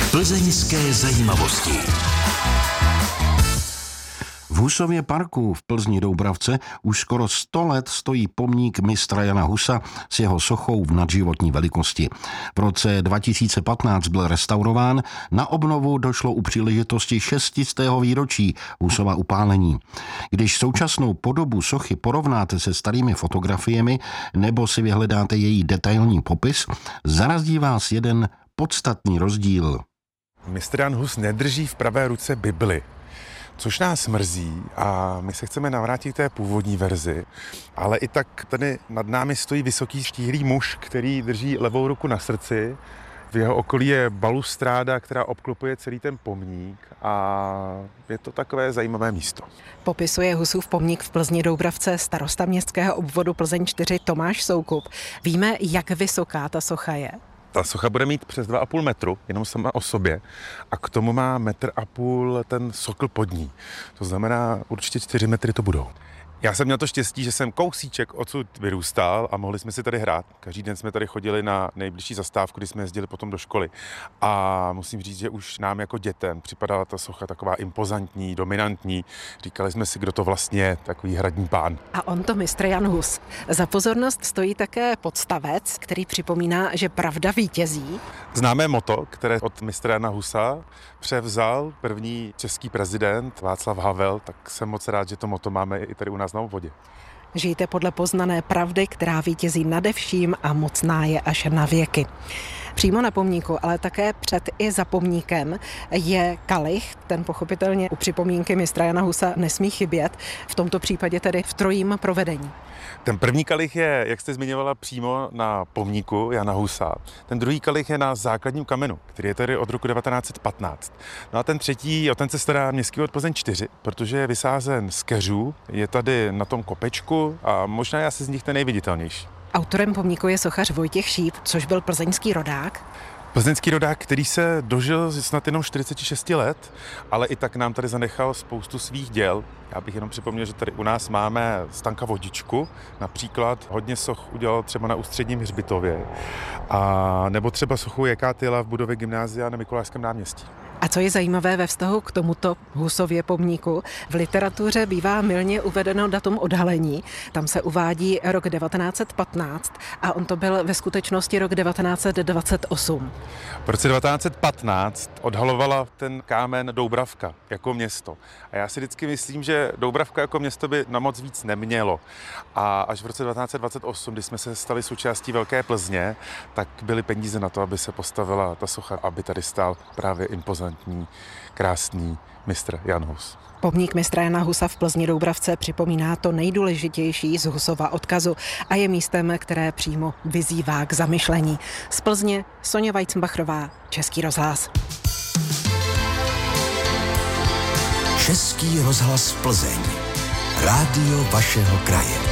Plzeňské zajímavosti. V Husově parku v Plzni Doubravce už skoro 100 let stojí pomník mistra Jana Husa s jeho sochou v nadživotní velikosti. V roce 2015 byl restaurován, na obnovu došlo u příležitosti 600. výročí Husova upálení. Když současnou podobu sochy porovnáte se starými fotografiemi nebo si vyhledáte její detailní popis, zarazí vás jeden podstatný rozdíl. Mistr Jan Hus nedrží v pravé ruce Bibli, což nás mrzí a my se chceme navrátit k té původní verzi. Ale i tak tady nad námi stojí vysoký štíhlý muž, který drží levou ruku na srdci. V jeho okolí je balustráda, která obklopuje celý ten pomník a je to takové zajímavé místo. Popisuje Husův pomník v Plzni Doubravce starosta městského obvodu Plzeň 4 Tomáš Soukup. Víme, jak vysoká ta socha je? Ta socha bude mít přes 2,5 metru, jenom sama o sobě, a k tomu má 1,5 metru ten sokl pod ní. To znamená, určitě 4 metry to budou. Já jsem měl to štěstí, že jsem kousíček odsud vyrůstal a mohli jsme si tady hrát. Každý den jsme tady chodili na nejbližší zastávku, kdy jsme jezdili potom do školy. A musím říct, že už nám jako dětem připadala ta socha taková impozantní, dominantní. Říkali jsme si, kdo to vlastně je, takový hradní pán. A on to mistr Jan Hus. Za pozornost stojí také podstavec, který připomíná, že pravda vítězí. Známé motto, které od mistra Jana Husa převzal první český prezident Václav Havel, tak jsem moc rád, že to motto máme i tady u nás na obvodě. Žijte podle poznané pravdy, která vítězí nade vším a mocná je až na věky. Přímo na pomníku, ale také před i za pomníkem je kalich. Ten pochopitelně u připomínky mistra Jana Husa nesmí chybět, v tomto případě tedy v trojím provedení. Ten první kalich je, jak jste zmiňovala, přímo na pomníku Jana Husa. Ten druhý kalich je na základním kamenu, který je tady od roku 1915. No a ten třetí, o ten se stará Městský obvod Plzeň 4, protože je vysázen z keřů, je tady na tom kopečku a možná je asi z nich ten nejviditelnější. Autorem pomníku je sochař Vojtěch Šíp, což byl plzeňský rodák. Plzeňský rodák, který se dožil snad jenom 46 let, ale i tak nám tady zanechal spoustu svých děl. Já bych jenom připomněl, že tady u nás máme Stanka Vodičku, například hodně soch udělal třeba na Ústředním hřbitově, a nebo třeba sochu Jaká tyla v budově gymnázia na Mikulášském náměstí. A co je zajímavé ve vztahu k tomuto Husově pomníku, v literatuře bývá mylně uvedeno datum odhalení. Tam se uvádí rok 1915 a on to byl ve skutečnosti rok 1928. V roce 1915 odhalovala ten kámen Doubravka jako město. A já si vždycky myslím, že Doubravka jako město by na moc víc nemělo. A až v roce 1928, kdy jsme se stali součástí Velké Plzně, tak byly peníze na to, aby se postavila ta socha, aby tady stál právě impozantní, krásný mistr Jan Hus. Pomník mistra Jana Husa v Plzni Doubravce připomíná to nejdůležitější z Husova odkazu a je místem, které přímo vyzývá k zamyšlení. Z Plzně Soňa Vajcmbachrová, Český rozhlas. Český rozhlas Plzeň. Rádio vašeho kraje.